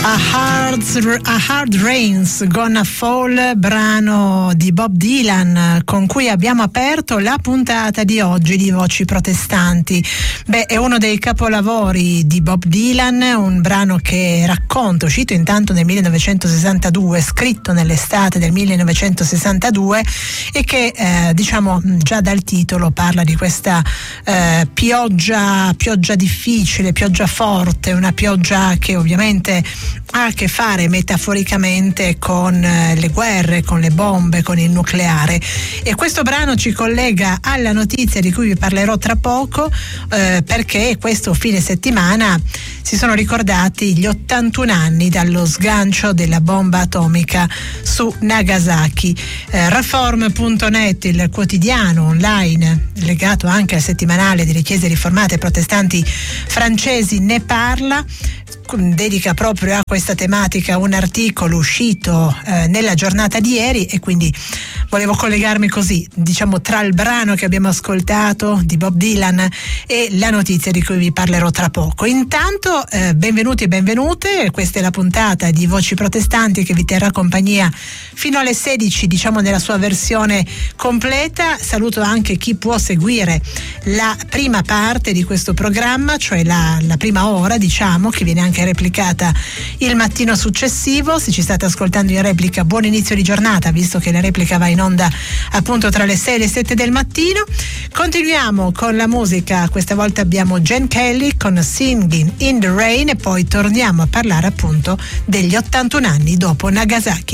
A Hard Rain's Gonna Fall, brano di Bob Dylan con cui abbiamo aperto la puntata di oggi di Voci Protestanti. È uno dei capolavori di Bob Dylan, un brano che racconta, uscito intanto nel 1962, scritto nell'estate del 1962 e che diciamo già dal titolo parla di questa pioggia difficile, pioggia forte, una pioggia che ovviamente ha a che fare metaforicamente con le guerre, con le bombe, con il nucleare. E questo brano ci collega alla notizia di cui vi parlerò tra poco, perché questo fine settimana si sono ricordati gli 81 anni dallo sgancio della bomba atomica su Nagasaki. Reform.net, il quotidiano online legato anche al settimanale delle chiese riformate protestanti francesi, ne parla, dedica proprio a questa tematica un articolo uscito nella giornata di ieri, e quindi volevo collegarmi così, diciamo, tra il brano che abbiamo ascoltato di Bob Dylan e la notizia di cui vi parlerò tra poco. Intanto benvenuti e benvenute, questa è la puntata di Voci Protestanti che vi terrà compagnia fino alle 16, diciamo nella sua versione completa. Saluto anche chi può seguire la prima parte di questo programma, cioè la prima ora, diciamo, che viene anche replicata il mattino successivo. Se ci state ascoltando in replica, buon inizio di giornata, visto che la replica va in onda appunto tra le 6 e le 7 del mattino. Continuiamo con la musica, questa volta abbiamo Gene Kelly con Singing in the Rain e poi torniamo a parlare appunto degli 81 anni dopo Nagasaki.